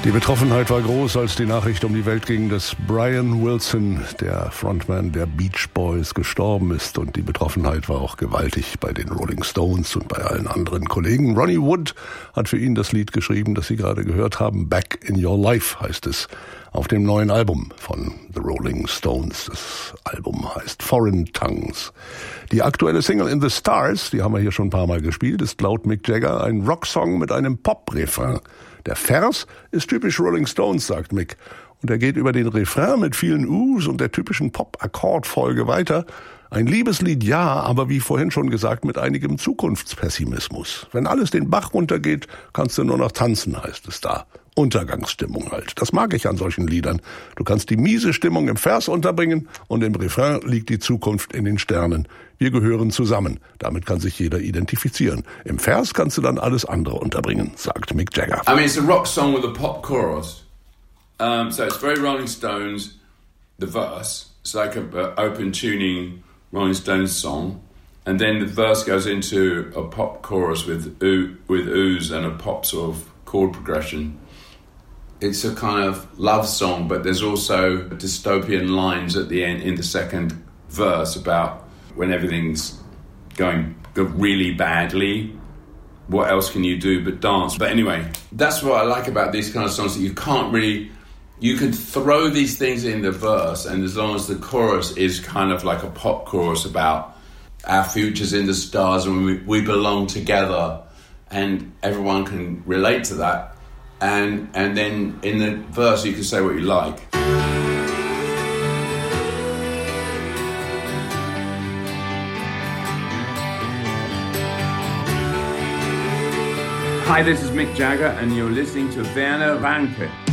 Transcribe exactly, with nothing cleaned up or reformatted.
Die Betroffenheit war groß, als die Nachricht um die Welt ging, dass Brian Wilson, der Frontman der Beach Boys, gestorben ist. Und die Betroffenheit war auch gewaltig bei den Rolling Stones und bei allen anderen Kollegen. Ronnie Wood hat für ihn das Lied geschrieben, das Sie gerade gehört haben. Back in Your Life heißt es, auf dem neuen Album von The Rolling Stones. Das Album heißt Foreign Tongues. Die aktuelle Single In the Stars, die haben wir hier schon ein paar Mal gespielt, ist laut Mick Jagger ein Rocksong mit einem Pop-Refrain. Der Vers ist typisch Rolling Stones, sagt Mick. Und er geht über den Refrain mit vielen Us und der typischen Pop-Akkordfolge weiter. Ein Liebeslied, ja, aber wie vorhin schon gesagt, mit einigem Zukunftspessimismus. Wenn alles den Bach runtergeht, kannst du nur noch tanzen, heißt es da. Untergangsstimmung halt. Das mag ich an solchen Liedern. Du kannst die miese Stimmung im Vers unterbringen und im Refrain liegt die Zukunft in den Sternen. Wir gehören zusammen. Damit kann sich jeder identifizieren. Im Vers kannst du dann alles andere unterbringen, sagt Mick Jagger. I mean, it's a rock song with a pop chorus. Um, so it's very Rolling Stones, the verse. It's like a, a open tuning Rolling Stones song. And then the verse goes into a pop chorus with oo, with ooze and a pop sort of chord progression. It's a kind of love song, but there's also dystopian lines at the end in the second verse about when everything's going really badly. What else can you do but dance? But anyway, that's what I like about these kind of songs, that you can't really... You can throw these things in the verse, and as long as the chorus is kind of like a pop chorus about our future's in the stars and we, we belong together, and everyone can relate to that. And and then in the verse you can say what you like. Hi, this is Mick Jagger and you're listening to Werner Ranke.